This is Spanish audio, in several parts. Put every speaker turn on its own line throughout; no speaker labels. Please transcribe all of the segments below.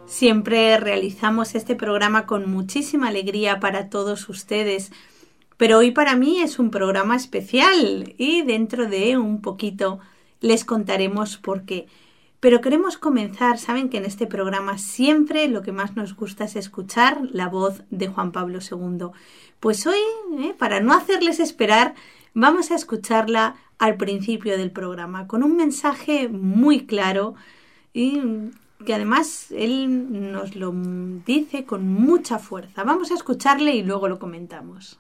Siempre realizamos este programa con muchísima alegría para todos ustedes, pero hoy para mí es un programa especial y dentro de un poquito les contaremos por qué. Pero queremos comenzar, saben que en este programa siempre lo que más nos gusta es escuchar la voz de Juan Pablo II. Pues hoy, para no hacerles esperar, vamos a escucharla al principio del programa con un mensaje muy claro y que además él nos lo dice con mucha fuerza. Vamos a escucharle y luego lo comentamos.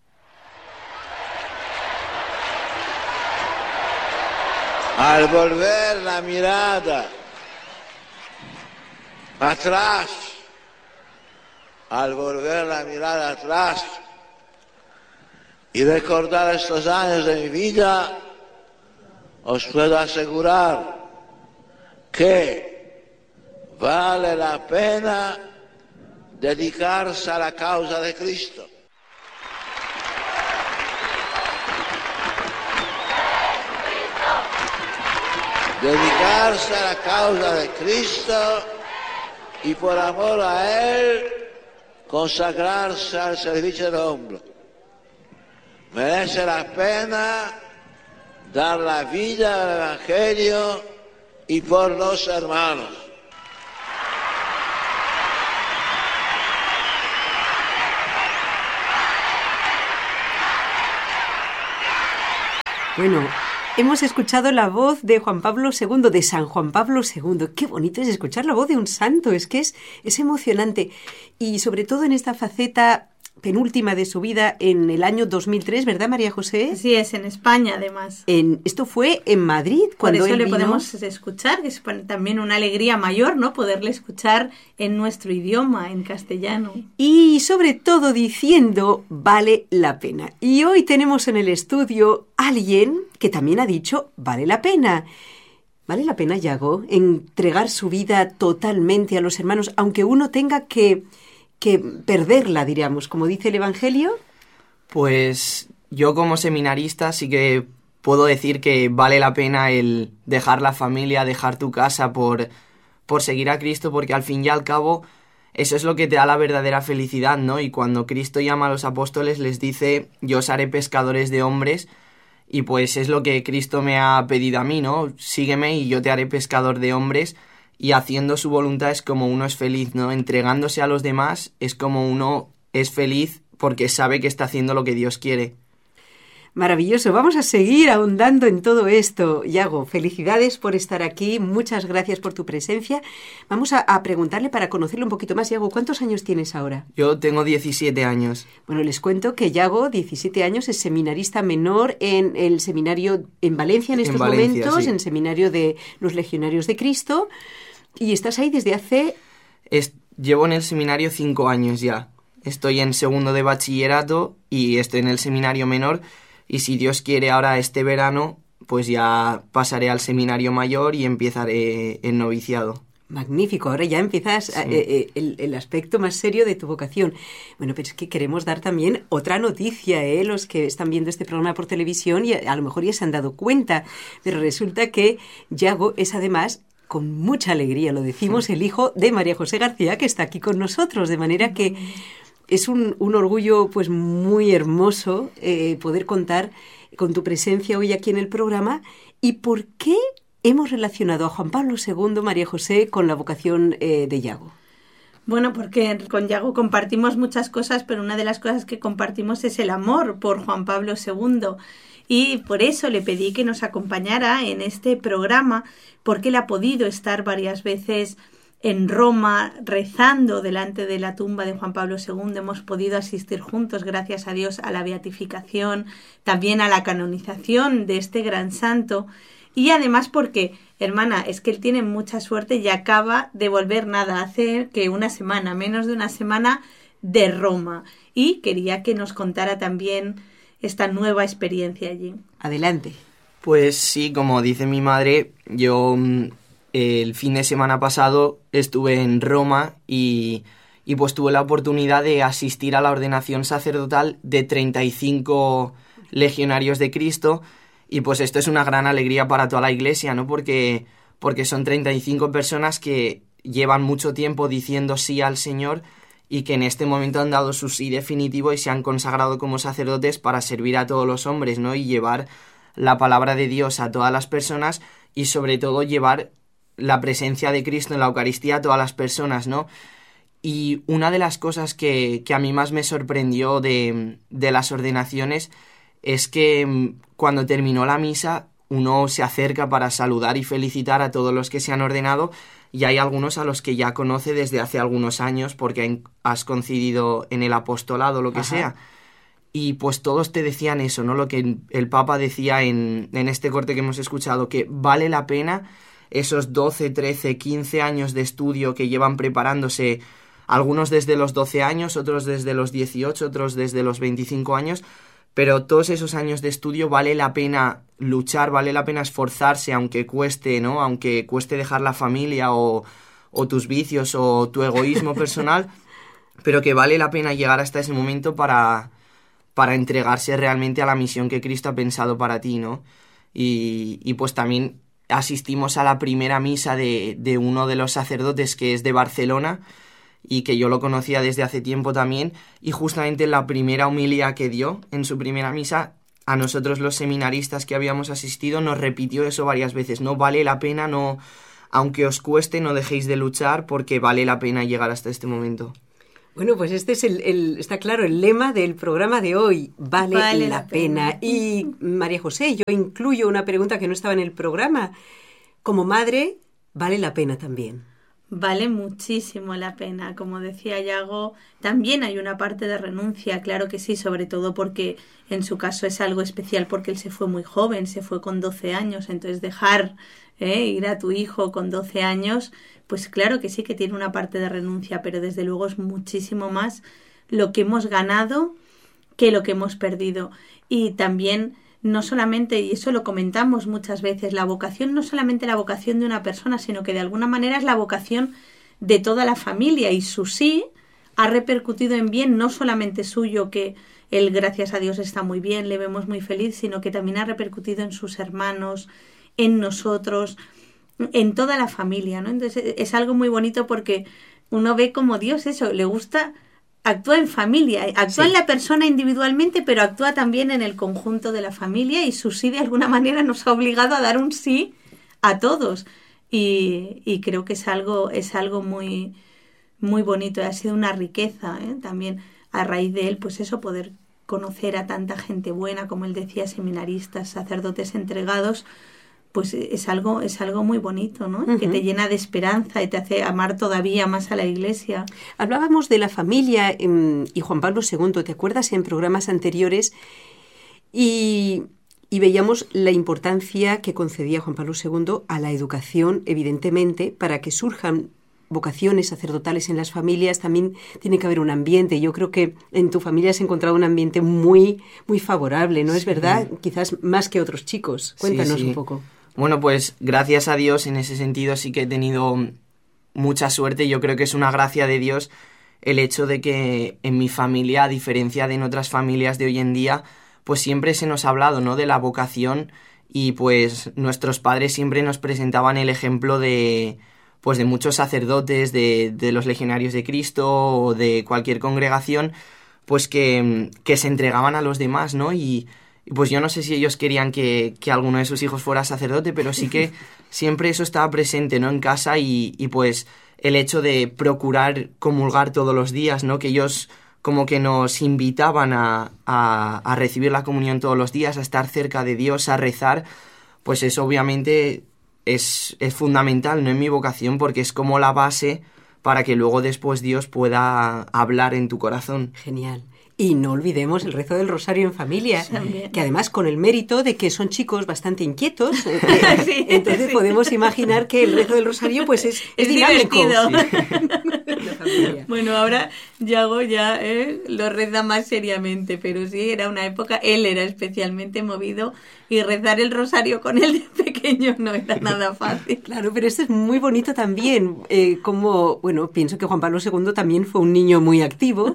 Al volver la mirada atrás, y recordar estos años de mi vida, os puedo asegurar que vale la pena dedicarse a la causa de Cristo. Dedicarse a la causa de Cristo y por amor a Él consagrarse al servicio del hombre. Merece la pena dar la vida al Evangelio y por los hermanos.
Bueno, hemos escuchado la voz de Juan Pablo II, de San Juan Pablo II. Qué bonito es escuchar la voz de un santo, es que es emocionante. Y sobre todo en esta faceta penúltima de su vida en el año 2003, ¿verdad, María José?
Así es, en España además.
Esto fue en Madrid cuando
Por eso
él
le
vino.
podemos escuchar, que es también una alegría mayor, ¿no? Poderle escuchar en nuestro idioma, en castellano.
Y sobre todo diciendo, vale la pena. Y hoy tenemos en el estudio a alguien que también ha dicho, vale la pena. ¿Vale la pena, Yago, entregar su vida totalmente a los hermanos, aunque uno tenga que perderla, diríamos, como dice el Evangelio?
Pues yo como seminarista sí que puedo decir que vale la pena el dejar la familia, dejar tu casa por seguir a Cristo, porque al fin y al cabo eso es lo que te da la verdadera felicidad, ¿no? Y cuando Cristo llama a los apóstoles les dice, yo os haré pescadores de hombres, y pues es lo que Cristo me ha pedido a mí, ¿no? Sígueme y yo te haré pescador de hombres. Y haciendo su voluntad es como uno es feliz, ¿no? Entregándose a los demás es como uno es feliz porque sabe que está haciendo lo que Dios quiere.
Maravilloso. Vamos a seguir ahondando en todo esto. Yago, felicidades por estar aquí. Muchas gracias por tu presencia. Vamos a preguntarle para conocerlo un poquito más. Yago, ¿cuántos años tienes ahora?
Yo tengo 17 años.
Bueno, les cuento que Yago, 17 años, es seminarista menor en el seminario en Valencia en estos momentos, sí. En el seminario de los Legionarios de Cristo. ¿Y estás ahí desde hace...?
Llevo en el seminario 5 años ya. Estoy en segundo de bachillerato y estoy en el seminario menor. Y si Dios quiere, ahora este verano, pues ya pasaré al seminario mayor y empezaré el noviciado.
Magnífico, ahora ya empiezas sí. El aspecto más serio de tu vocación. Bueno, pero es que queremos dar también otra noticia, los que están viendo este programa por televisión y a lo mejor ya se han dado cuenta, pero resulta que Yago es además, con mucha alegría lo decimos, el hijo de María José García, que está aquí con nosotros, de manera que es un orgullo pues muy hermoso poder contar con tu presencia hoy aquí en el programa. ¿Y por qué hemos relacionado a Juan Pablo II, María José, con la vocación de Yago?
Bueno, porque con Yago compartimos muchas cosas, pero una de las cosas que compartimos es el amor por Juan Pablo II. Y por eso le pedí que nos acompañara en este programa, porque él ha podido estar varias veces en Roma rezando delante de la tumba de Juan Pablo II. Hemos podido asistir juntos, gracias a Dios, a la beatificación, también a la canonización de este gran santo. Y además porque, hermana, es que él tiene mucha suerte y acaba de volver hace que una semana, menos de una semana, de Roma. Y quería que nos contara también esta nueva experiencia allí.
Adelante.
Pues sí, como dice mi madre, yo el fin de semana pasado estuve en Roma y pues tuve la oportunidad de asistir a la ordenación sacerdotal de 35 legionarios de Cristo. Y pues esto es una gran alegría para toda la Iglesia, ¿no? Porque son 35 personas que llevan mucho tiempo diciendo sí al Señor y que en este momento han dado su sí definitivo y se han consagrado como sacerdotes para servir a todos los hombres, ¿no? Y llevar la palabra de Dios a todas las personas y sobre todo llevar la presencia de Cristo en la Eucaristía a todas las personas, ¿no? Y una de las cosas que a mí más me sorprendió de las ordenaciones es que cuando terminó la misa uno se acerca para saludar y felicitar a todos los que se han ordenado y hay algunos a los que ya conoce desde hace algunos años porque has coincidido en el apostolado, lo que sea. Y pues todos te decían eso, ¿no? Lo que el Papa decía en este corte que hemos escuchado, que vale la pena esos 12, 13, 15 años de estudio que llevan preparándose, algunos desde los 12 años, otros desde los 18, otros desde los 25 años, pero todos esos años de estudio vale la pena luchar, vale la pena esforzarse, aunque cueste, ¿no? Aunque cueste dejar la familia o tus vicios o tu egoísmo personal, pero que vale la pena llegar hasta ese momento para entregarse realmente a la misión que Cristo ha pensado para ti, ¿no? Y pues también asistimos a la primera misa de uno de los sacerdotes que es de Barcelona y que yo lo conocía desde hace tiempo también, y justamente en la primera homilía que dio en su primera misa, a nosotros los seminaristas que habíamos asistido nos repitió eso varias veces: no vale la pena, no, aunque os cueste, no dejéis de luchar porque vale la pena llegar hasta este momento.
Bueno, pues este es está claro, el lema del programa de hoy, vale la pena. Y María José, yo incluyo una pregunta que no estaba en el programa. Como madre, ¿vale la pena también?
Vale muchísimo la pena. Como decía Yago, también hay una parte de renuncia, claro que sí, sobre todo porque en su caso es algo especial porque él se fue muy joven, se fue con 12 años, entonces dejar ir a tu hijo con 12 años, pues claro que sí que tiene una parte de renuncia, pero desde luego es muchísimo más lo que hemos ganado que lo que hemos perdido. Y también no solamente, y eso lo comentamos muchas veces, la vocación no solamente la vocación de una persona, sino que de alguna manera es la vocación de toda la familia, y su sí ha repercutido en bien, no solamente suyo, que él, gracias a Dios, está muy bien, le vemos muy feliz, sino que también ha repercutido en sus hermanos, en nosotros, en toda la familia, ¿no? Entonces es algo muy bonito porque uno ve como Dios eso, le gusta, actúa en familia, actúa en la persona individualmente, pero actúa también en el conjunto de la familia, y su sí de alguna manera nos ha obligado a dar un sí a todos, y creo que es algo muy, muy bonito, ha sido una riqueza, también a raíz de él, pues eso, poder conocer a tanta gente buena, como él decía, seminaristas, sacerdotes entregados, pues es algo muy bonito, ¿no? Uh-huh. Que te llena de esperanza y te hace amar todavía más a la Iglesia.
Hablábamos de la familia y Juan Pablo II, ¿te acuerdas? En programas anteriores, y veíamos la importancia que concedía Juan Pablo II a la educación, evidentemente, para que surjan vocaciones sacerdotales en las familias. También tiene que haber un ambiente. Yo creo que en tu familia has encontrado un ambiente muy, muy favorable, ¿no es verdad? Quizás más que otros chicos. Cuéntanos un poco.
Bueno, pues gracias a Dios en ese sentido sí que he tenido mucha suerte. Yo creo que es una gracia de Dios el hecho de que en mi familia, a diferencia de en otras familias de hoy en día, pues siempre se nos ha hablado, ¿no?, de la vocación, y pues nuestros padres siempre nos presentaban el ejemplo de muchos sacerdotes, de los legionarios de Cristo o de cualquier congregación, pues que se entregaban a los demás, ¿no? Y pues yo no sé si ellos querían que alguno de sus hijos fuera sacerdote, pero sí que siempre eso estaba presente, ¿no?, en casa, y pues el hecho de procurar comulgar todos los días, ¿no?, que ellos como que nos invitaban a recibir la comunión todos los días, a estar cerca de Dios, a rezar, pues eso obviamente es fundamental, ¿no?, en mi vocación, porque es como la base para que luego después Dios pueda hablar en tu corazón.
Genial. Y no olvidemos el rezo del rosario en familia, que además con el mérito de que son chicos bastante inquietos, entonces podemos imaginar que el rezo del rosario pues es dinámico.
Bueno, ahora Yago ya lo reza más seriamente, pero sí, era una época, él era especialmente movido y rezar el rosario con él de pequeño no era nada fácil.
Claro, pero esto es muy bonito también, pienso que Juan Pablo II también fue un niño muy activo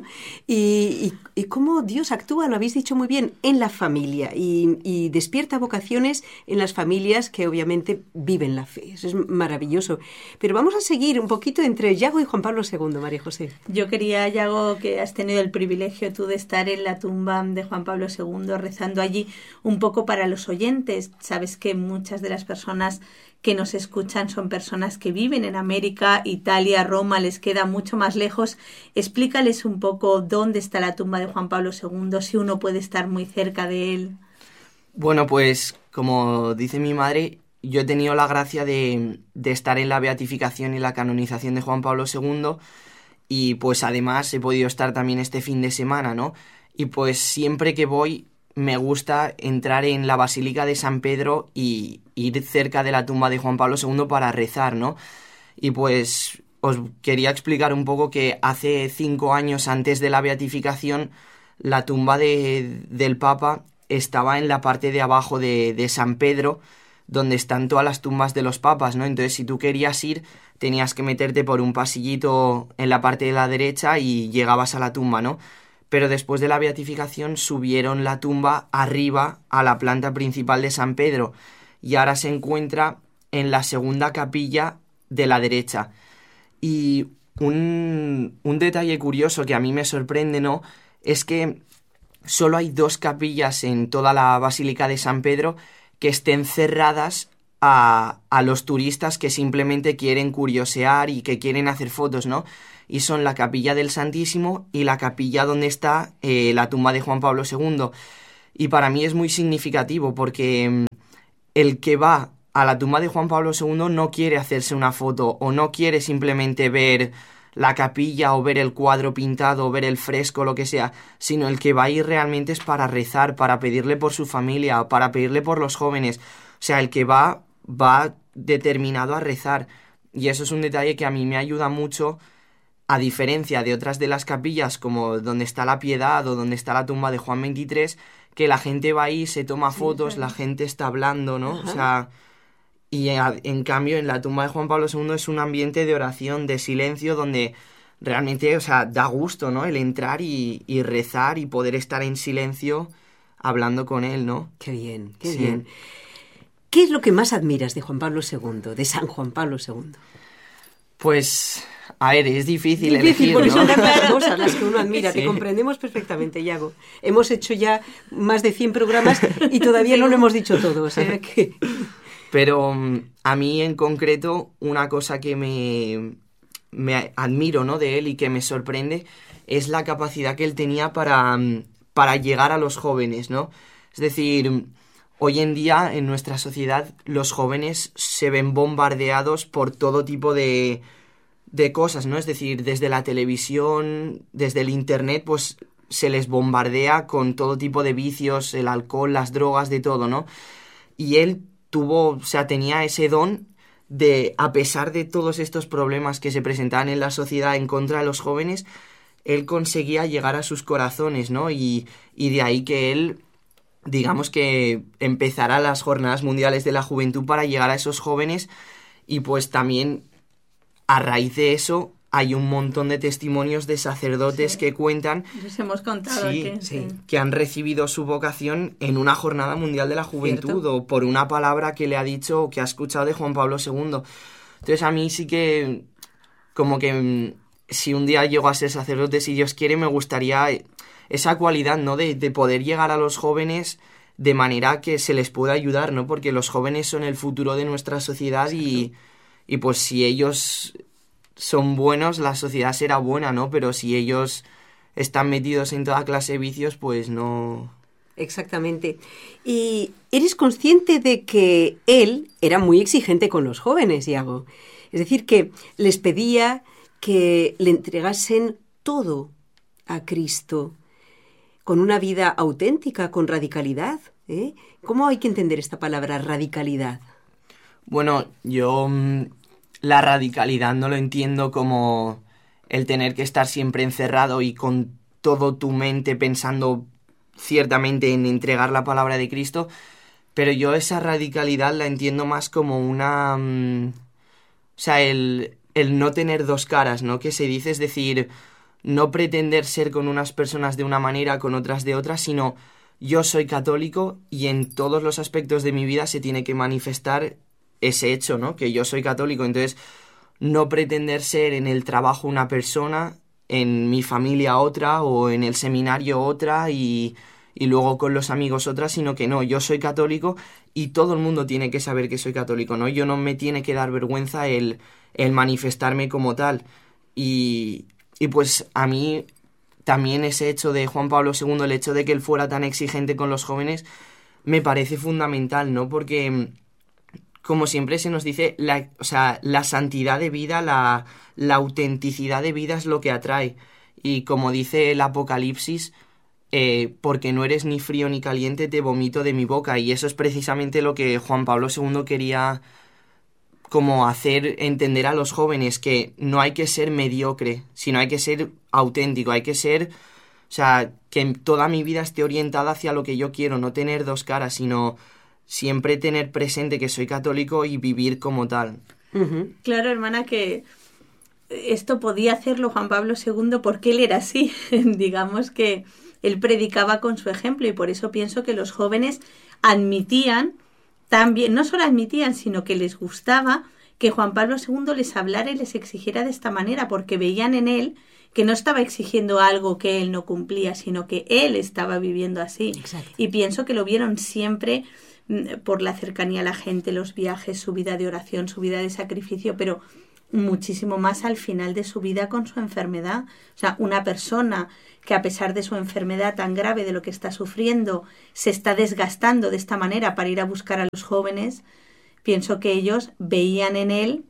y cómo Dios actúa, lo habéis dicho muy bien, en la familia y despierta vocaciones en las familias que obviamente viven la fe. Eso es maravilloso. Pero vamos a seguir un poquito entre Yago y Juan Pablo II, María José.
Yo quería, Yago, que has tenido el privilegio tú de estar en la tumba de Juan Pablo II, rezando allí un poco para los oyentes. Sabes que muchas de las personas que nos escuchan son personas que viven en América, Italia, Roma, les queda mucho más lejos. Explícales un poco dónde está la tumba de Juan Pablo II, si uno puede estar muy cerca de él.
Bueno, pues como dice mi madre, yo he tenido la gracia de estar en la beatificación y la canonización de Juan Pablo II y pues además he podido estar también este fin de semana, ¿no? Y pues siempre que voy me gusta entrar en la Basílica de San Pedro y ir cerca de la tumba de Juan Pablo II para rezar, ¿no? Y pues os quería explicar un poco que hace 5 años antes de la beatificación la tumba del Papa estaba en la parte de abajo de San Pedro, donde están todas las tumbas de los papas, ¿no? Entonces, si tú querías ir, tenías que meterte por un pasillito en la parte de la derecha y llegabas a la tumba, ¿no? Pero después de la beatificación subieron la tumba arriba a la planta principal de San Pedro y ahora se encuentra en la segunda capilla de la derecha. Y un detalle curioso que a mí me sorprende, ¿no?, es que solo hay 2 capillas en toda la Basílica de San Pedro que estén cerradas a los turistas que simplemente quieren curiosear y que quieren hacer fotos, ¿no? Y son la capilla del Santísimo y la capilla donde está la tumba de Juan Pablo II. Y para mí es muy significativo porque el que va a la tumba de Juan Pablo II no quiere hacerse una foto o no quiere simplemente ver la capilla o ver el cuadro pintado o ver el fresco, lo que sea, sino el que va a ir realmente es para rezar, para pedirle por su familia, para pedirle por los jóvenes. O sea, el que va determinado a rezar. Y eso es un detalle que a mí me ayuda mucho, a diferencia de otras de las capillas, como donde está la Piedad o donde está la tumba de Juan XXIII, que la gente va ahí, se toma fotos, la gente está hablando, ¿no? Ajá. O sea, y en cambio en la tumba de Juan Pablo II es un ambiente de oración, de silencio, donde realmente, o sea, da gusto, ¿no?, el entrar y rezar y poder estar en silencio hablando con él, ¿no?
Qué bien, qué bien. ¿Qué es lo que más admiras de Juan Pablo II, de San Juan Pablo II?
Pues, a ver, es difícil elegir,
porque
¿no?
son tantas cosas las que uno admira. Sí. Te comprendemos perfectamente, Yago. Hemos hecho ya más de 100 programas y todavía no lo hemos dicho todo, o sea que...
Pero a mí en concreto una cosa que me admiro, ¿no?, de él y que me sorprende es la capacidad que él tenía para llegar a los jóvenes, ¿no? Es decir, hoy en día en nuestra sociedad los jóvenes se ven bombardeados por todo tipo de cosas, ¿no? Es decir, desde la televisión, desde el internet, pues se les bombardea con todo tipo de vicios, el alcohol, las drogas, de todo, ¿no? Y él tenía ese don de, a pesar de todos estos problemas que se presentaban en la sociedad en contra de los jóvenes, él conseguía llegar a sus corazones, ¿no? Y de ahí que él, digamos que empezará las Jornadas Mundiales de la Juventud para llegar a esos jóvenes, y pues también a raíz de eso hay un montón de testimonios de sacerdotes que cuentan,
les hemos contado
que han recibido su vocación en una Jornada Mundial de la Juventud. ¿Cierto? O por una palabra que le ha dicho o que ha escuchado de Juan Pablo II. Entonces a mí sí que, como que si un día llego a ser sacerdote, si Dios quiere, me gustaría esa cualidad, ¿no?, de poder llegar a los jóvenes de manera que se les pueda ayudar, ¿no? Porque los jóvenes son el futuro de nuestra sociedad y pues si ellos son buenos, la sociedad será buena, ¿no? Pero si ellos están metidos en toda clase de vicios, pues no...
Exactamente. ¿Y eres consciente de que él era muy exigente con los jóvenes, Yago? Es decir, que les pedía que le entregasen todo a Cristo, con una vida auténtica, con radicalidad, ¿eh? ¿Cómo hay que entender esta palabra, radicalidad?
Bueno, yo la radicalidad no lo entiendo como el tener que estar siempre encerrado y con todo tu mente pensando ciertamente en entregar la palabra de Cristo, pero yo esa radicalidad la entiendo más como una... o sea, el no tener dos caras, ¿no? Que se dice, es decir, no pretender ser con unas personas de una manera, con otras de otra, sino yo soy católico y en todos los aspectos de mi vida se tiene que manifestar ese hecho, ¿no? Que yo soy católico, entonces no pretender ser en el trabajo una persona, en mi familia otra o en el seminario otra y luego con los amigos otra, sino que no, yo soy católico y todo el mundo tiene que saber que soy católico, ¿no? Yo no me tiene que dar vergüenza el manifestarme como tal. Y pues a mí también ese hecho de Juan Pablo II, el hecho de que él fuera tan exigente con los jóvenes, me parece fundamental, ¿no? Porque, como siempre se nos dice, la santidad de vida, la autenticidad de vida es lo que atrae. Y como dice el Apocalipsis, porque no eres ni frío ni caliente, te vomito de mi boca. Y eso es precisamente lo que Juan Pablo II quería como hacer entender a los jóvenes, que no hay que ser mediocre, sino hay que ser auténtico, hay que ser, o sea, que toda mi vida esté orientada hacia lo que yo quiero, no tener dos caras, sino siempre tener presente que soy católico y vivir como tal.
Uh-huh. Claro, hermana, que esto podía hacerlo Juan Pablo II porque él era así. Digamos que él predicaba con su ejemplo y por eso pienso que los jóvenes admitían también, no solo admitían, sino que les gustaba que Juan Pablo II les hablara y les exigiera de esta manera, porque veían en él que no estaba exigiendo algo que él no cumplía, sino que él estaba viviendo así.
Exacto.
Y pienso que lo vieron siempre por la cercanía a la gente, los viajes, su vida de oración, su vida de sacrificio, pero muchísimo más al final de su vida con su enfermedad. O sea, una persona que a pesar de su enfermedad tan grave, de lo que está sufriendo, se está desgastando de esta manera para ir a buscar a los jóvenes, pienso que ellos veían en él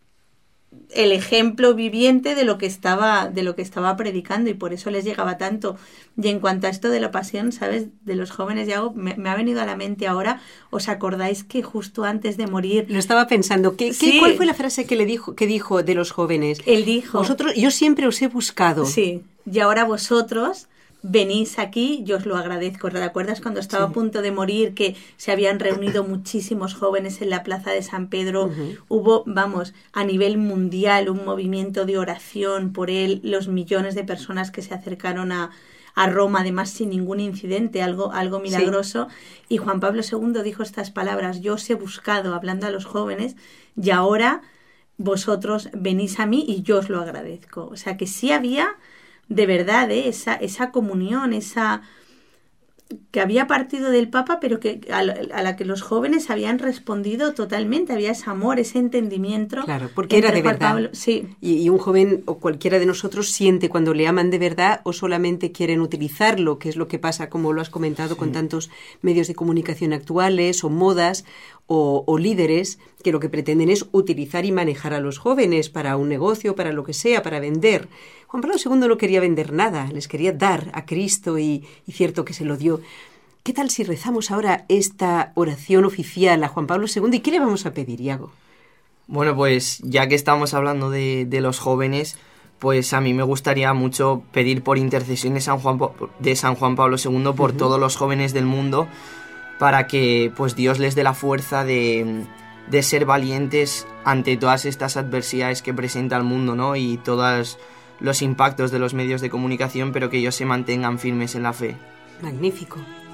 el ejemplo viviente de lo que estaba predicando y por eso les llegaba tanto. Y en cuanto a esto de la pasión, ¿sabes? De los jóvenes, Yago, me ha venido a la mente ahora. ¿Os acordáis que justo antes de morir?
Lo estaba pensando.
Sí.
¿Cuál fue la frase que dijo de los jóvenes?
Él dijo:
yo siempre os he buscado.
Sí. Y ahora vosotros venís aquí, yo os lo agradezco. ¿Te acuerdas cuando estaba a punto de morir, que se habían reunido muchísimos jóvenes en la plaza de San Pedro? Uh-huh. Hubo, a nivel mundial, un movimiento de oración por él, los millones de personas que se acercaron a Roma, además sin ningún incidente, algo milagroso. Sí. Y Juan Pablo II dijo estas palabras: yo os he buscado, hablando a los jóvenes, y ahora vosotros venís a mí y yo os lo agradezco. O sea que sí había de verdad, esa comunión, esa que había partido del Papa, pero que a la que los jóvenes habían respondido totalmente. Había ese amor, ese entendimiento.
Claro, porque era de verdad.
Pablo, sí.
Y un joven o cualquiera de nosotros siente cuando le aman de verdad o solamente quieren utilizarlo, que es lo que pasa, como lo has comentado, con tantos medios de comunicación actuales o modas o líderes que lo que pretenden es utilizar y manejar a los jóvenes para un negocio, para lo que sea, para vender. Juan Pablo II no quería vender nada, les quería dar a Cristo y cierto que se lo dio. ¿Qué tal si rezamos ahora esta oración oficial a Juan Pablo II? ¿Y qué le vamos a pedir, Iago?
Bueno, pues ya que estamos hablando de los jóvenes, pues a mí me gustaría mucho pedir por intercesión de San Juan Pablo II por uh-huh. todos los jóvenes del mundo, para que pues Dios les dé la fuerza de ser valientes ante todas estas adversidades que presenta el mundo, ¿no? Y todos los impactos de los medios de comunicación, pero que ellos se mantengan firmes en la fe.
Magnífico.